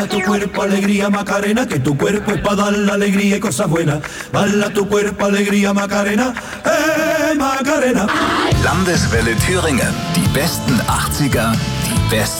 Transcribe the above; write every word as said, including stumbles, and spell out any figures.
Baila tu cuerpo, alegría, Macarena, que tu cuerpo es para dar la alegría y cosas buenas. Baila tu cuerpo, alegría, Macarena, eh, Macarena. Landeswelle Thüringen. Die besten achtziger, die besten